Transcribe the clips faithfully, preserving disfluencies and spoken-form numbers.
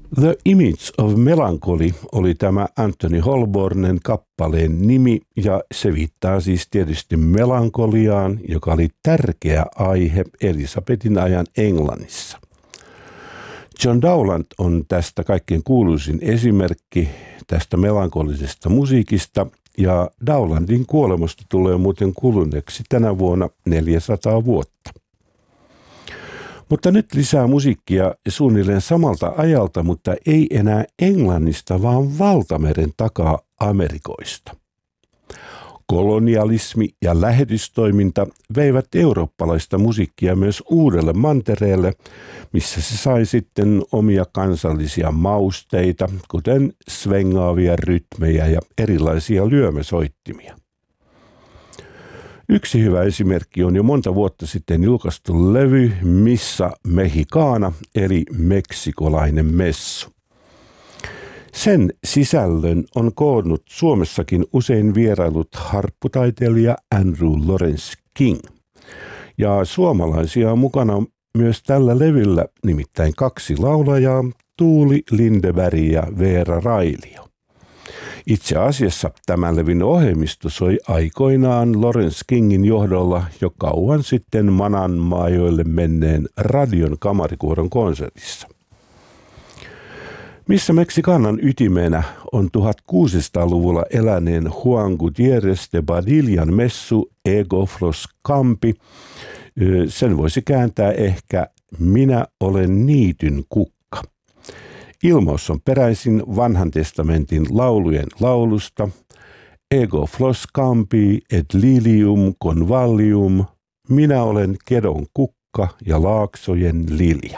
The Image of Melancholy oli tämä Anthony Holbornen kappaleen nimi, ja se viittaa siis tietysti melankoliaan, joka oli tärkeä aihe Elisabetin ajan Englannissa. John Dowland on tästä kaikkein kuuluisin esimerkki tästä melankolisesta musiikista, ja Dowlandin kuolemasta tulee muuten kuluneeksi tänä vuonna neljäsataa vuotta. Mutta nyt lisää musiikkia suunnilleen samalta ajalta, mutta ei enää Englannista, vaan valtameren takaa Amerikoista. Kolonialismi ja lähetystoiminta veivät eurooppalaista musiikkia myös uudelle mantereelle, missä se sai sitten omia kansallisia mausteita, kuten svengaavia rytmejä ja erilaisia lyömäsoittimia. Yksi hyvä esimerkki on jo monta vuotta sitten julkaistu levy Missa Mexicana, eli meksikolainen messu. Sen sisällön on koonnut Suomessakin usein vierailut harpputaiteilija Andrew Lawrence King. Ja suomalaisia on mukana myös tällä levyllä, nimittäin kaksi laulajaa, Tuuli Lindeberg ja Veera Railio. Itse asiassa tämän levyn ohjelmisto soi aikoinaan Lawrence Kingin johdolla jo kauan sitten Manan maajoille menneen Radion kamarikuoron konsertissa. Missä Mexicanan ytimenä on tuhatkuusisataaluvulla eläneen Juan Gutiérrez de Badillan messu Ego Flos Campi. Sen voisi kääntää ehkä Minä olen niityn kukka. Ilmaus on peräisin Vanhan testamentin laulujen laulusta Ego Flos Campi et lilium convallium. Minä olen kedon kukka ja laaksojen lilja.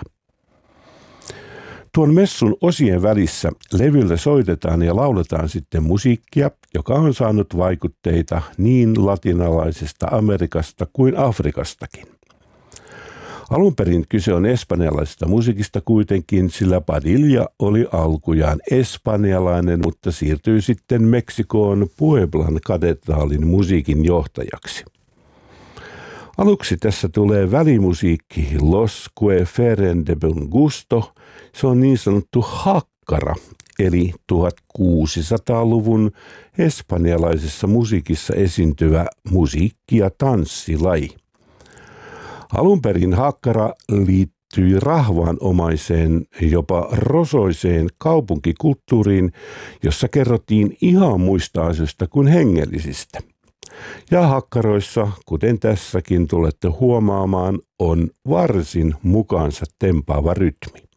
Tuon messun osien välissä levyllä soitetaan ja lauletaan sitten musiikkia, joka on saanut vaikutteita niin latinalaisesta Amerikasta kuin Afrikastakin. Alun perin kyse on espanjalaisesta musiikista kuitenkin, sillä Padilla oli alkujaan espanjalainen, mutta siirtyi sitten Meksikoon Pueblan katedraalin musiikin johtajaksi. Aluksi tässä tulee välimusiikki Los que feren de buen gusto. Se on niin sanottu hakkara, eli tuhatkuusisataaluvun espanjalaisessa musiikissa esiintyvä musiikki- ja tanssilaji. Alun perin hakkara liittyi rahvaanomaiseen, jopa rosoiseen kaupunkikulttuuriin, jossa kerrottiin ihan muista asioista kuin hengellisistä. Ja hakkaroissa, kuten tässäkin tulette huomaamaan, on varsin mukaansa tempaava rytmi.